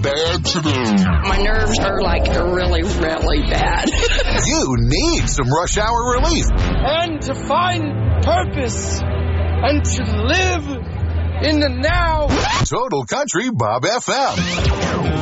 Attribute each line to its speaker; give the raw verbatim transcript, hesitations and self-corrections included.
Speaker 1: bad today.
Speaker 2: My nerves are like really, really bad.
Speaker 1: You need some rush hour relief.
Speaker 3: And to find purpose and to live in the now.
Speaker 1: Total Country Bob F M.